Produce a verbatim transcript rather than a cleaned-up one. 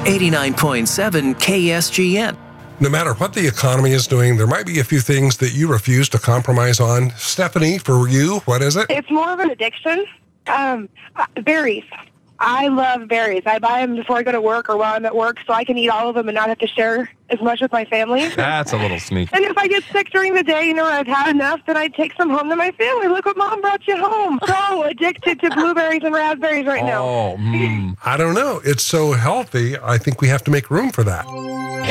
eighty-nine point seven K S G N. No matter what the economy is doing, there might be a few things that you refuse to compromise on. Stephanie, for you, what is it? It's more of an addiction. Um, uh, berries. I love berries. I buy them before I go to work or while I'm at work so I can eat all of them and not have to share as much with my family. That's a little sneaky. And if I get sick during the day, you know, I've had enough, then I take some home to my family. Look what Mom brought you home. So addicted to blueberries and raspberries right now. Oh, mm. I don't know. It's so healthy. I think we have to make room for that.